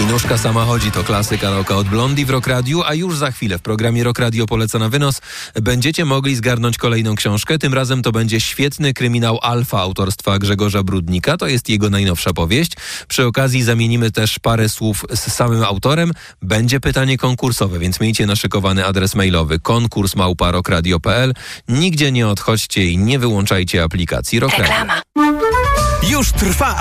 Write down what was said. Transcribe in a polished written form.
I nóżka sama chodzi, to klasyka rocka od Blondie w Rock Radiu, a już za chwilę w programie Rock Radio Poleca na wynos będziecie mogli zgarnąć kolejną książkę. Tym razem to będzie świetny kryminał Alfa autorstwa Grzegorza Brudnika. To jest jego najnowsza powieść. Przy okazji zamienimy też parę słów z samym autorem. Będzie pytanie konkursowe, więc miejcie naszykowany adres mailowy konkurs@rockradio.pl. Nigdzie nie odchodźcie i nie wyłączajcie aplikacji Rock Radio. Już trwa